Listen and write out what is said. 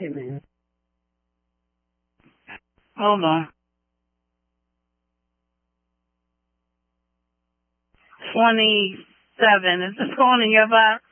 a minute. Hold on. 27. Is this going in your box?